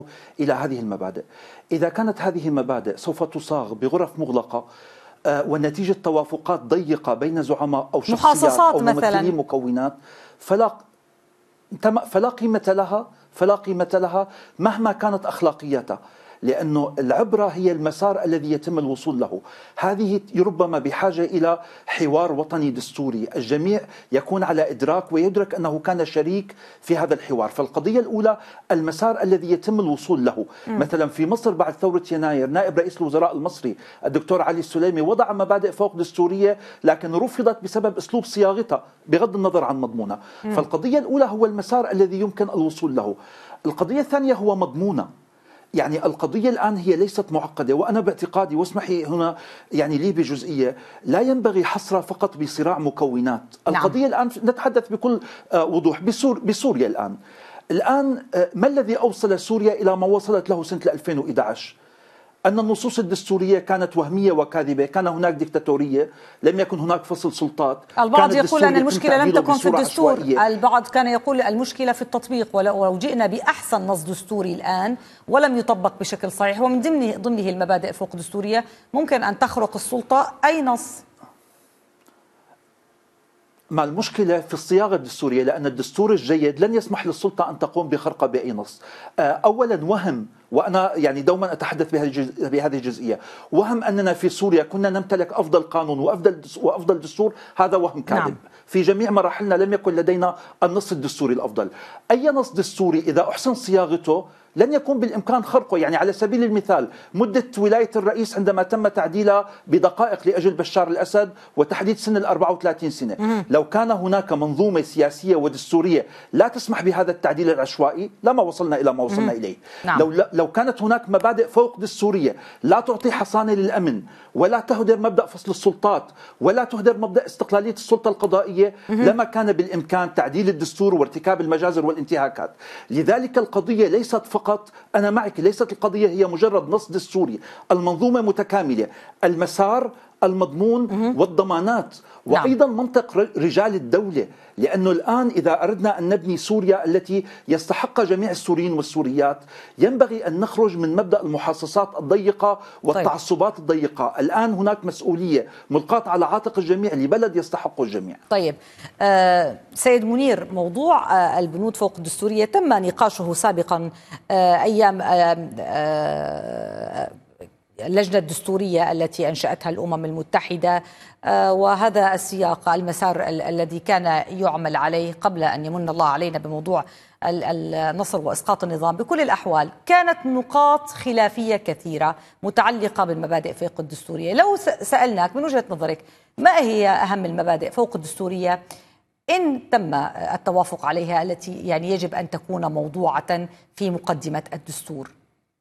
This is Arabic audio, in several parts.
إلى هذه المبادئ. إذا كانت هذه المبادئ سوف تصاغ بغرف مغلقة ونتيجة توافقات ضيقة بين زعماء أو شخصيات أو ممثلي مكونات فلا قيمة لها مهما كانت أخلاقيتها، لأنه العبرة هي المسار الذي يتم الوصول له. هذه ربما بحاجة إلى حوار وطني دستوري، الجميع يكون على إدراك ويدرك أنه كان شريك في هذا الحوار. فالقضية الأولى المسار الذي يتم الوصول له. مثلا في مصر بعد ثورة يناير نائب رئيس الوزراء المصري الدكتور علي السليمي وضع مبادئ فوق دستورية، لكن رفضت بسبب أسلوب صياغتها بغض النظر عن مضمونها. فالقضية الأولى هو المسار الذي يمكن الوصول له. القضية الثانية هو مضمونها. يعني القضية الآن هي ليست معقدة، وأنا باعتقادي واسمحي هنا يعني لي بجزئية، لا ينبغي حصرها فقط بصراع مكونات. القضية الآن نتحدث بكل وضوح بسوريا الآن ما الذي أوصل سوريا إلى ما وصلت له سنة 2011؟ أن النصوص الدستورية كانت وهمية وكاذبة، كان هناك ديكتاتورية، لم يكن هناك فصل سلطات. البعض يقول أن المشكلة لم تكن في الدستور، البعض كان يقول المشكلة في التطبيق، ولو جئنا بأحسن نص دستوري الآن ولم يطبق بشكل صحيح ومن ضمنه المبادئ فوق دستورية، ممكن أن تخرق السلطة أي نص. مع المشكلة في الصياغة الدستورية، لأن الدستور الجيد لن يسمح للسلطة أن تقوم بخرقة بأي نص. أولا وهم، وأنا يعني دوما أتحدث بهذه الجزئية، وهم أننا في سوريا كنا نمتلك أفضل قانون وأفضل دستور، هذا وهم كاذب. نعم. في جميع مراحلنا لم يكن لدينا النص الدستوري الأفضل. أي نص دستوري إذا أحسن صياغته لن يكون بالإمكان خرقه. يعني على سبيل المثال مدة ولاية الرئيس عندما تم تعديلها بدقائق لأجل بشار الأسد وتحديد سن 34 سنة، لو كان هناك منظومة سياسية ودستورية لا تسمح بهذا التعديل العشوائي لما وصلنا إلى ما وصلنا إليه. نعم. لو كانت هناك مبادئ فوق دستورية لا تعطي حصانة للأمن ولا تهدر مبدأ فصل السلطات ولا تهدر مبدأ استقلالية السلطة القضائية، لما كان بالإمكان تعديل الدستور وارتكاب المجازر والانتهاكات. لذلك القضية ليست فقط، أنا معك، ليست القضية هي مجرد نص دستوري، المنظومة متكاملة، المسار، المضمون والضمانات، وأيضا منطق رجال الدولة. لأنه الآن إذا أردنا أن نبني سوريا التي يستحق جميع السوريين والسوريات، ينبغي أن نخرج من مبدأ المحاصصات الضيقة والتعصبات الضيقة. الآن هناك مسؤولية ملقاة على عاتق الجميع لبلد يستحق الجميع. طيب سيد منير، موضوع البنود فوق الدستورية تم نقاشه سابقا أيام اللجنة الدستورية التي أنشأتها الأمم المتحدة، وهذا السياق المسار الذي كان يعمل عليه قبل أن يمن الله علينا بموضوع النصر وإسقاط النظام. بكل الأحوال كانت نقاط خلافية كثيرة متعلقة بالمبادئ فوق الدستورية. لو سألناك من وجهة نظرك ما هي أهم المبادئ فوق الدستورية إن تم التوافق عليها، التي يعني يجب أن تكون موضوعة في مقدمة الدستور؟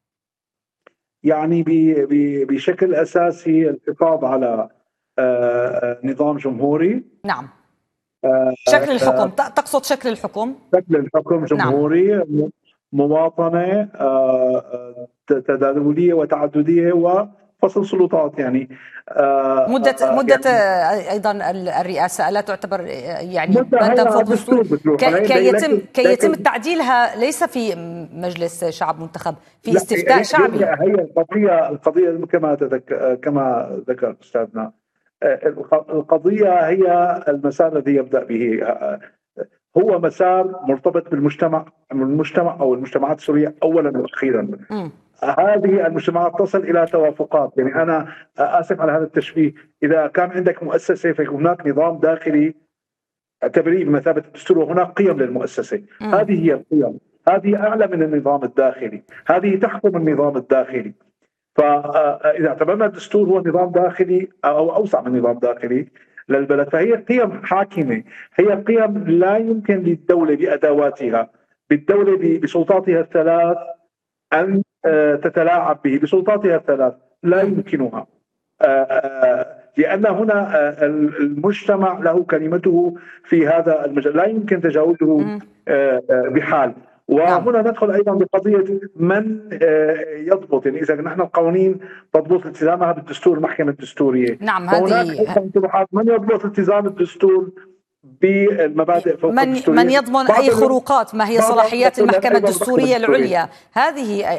يعني بشكل أساسي الحفاظ على نظام جمهوري. نعم. شكل الحكم، تقصد شكل الحكم؟ شكل الحكم جمهوري. نعم. مواطنة، تداولية وتعددية وفصل سلطات. يعني مدة أيضا الرئاسة لا تعتبر يعني بندا فوق الدستور كي يتم تعديلها، ليس في مجلس شعب منتخب، في استفتاء شعبي. هي القضية كما ذكر أستاذنا، القضية هي المسار الذي يبدأ به. هو مسار مرتبط بالمجتمع أو المجتمعات السورية أولا وأخيرا. هذه المجتمعات تصل إلى توافقات. يعني أنا آسف على هذا التشبيه، إذا كان عندك مؤسسة فهناك نظام داخلي اعتبريه بمثابة الدستور، وهناك قيم للمؤسسة. هذه هي القيم، هذه أعلى من النظام الداخلي، هذه تحكم النظام الداخلي. فإذا اعتبرنا الدستور هو نظام داخلي أو أوسع من نظام داخلي للبلد، فهي قيم حاكمة، هي قيم لا يمكن للدولة بأدواتها، بالدولة بسلطاتها الثلاث أن تتلاعب به. بسلطاتها الثلاث لا يمكنها، لأن هنا المجتمع له كلمته في هذا المجال، لا يمكن تجاوزه بحال. وهنا ندخل أيضا بقضية من يضبط. يعني إذا نحن القوانين تضبط التزامها بالدستور، المحكمة الدستورية، نعم، هناك من يضبط التزام الدستور بالمبادئ فوق الدستورية. من يضمن أي خروقات؟ ما هي صلاحيات المحكمة الدستورية العليا؟ هذه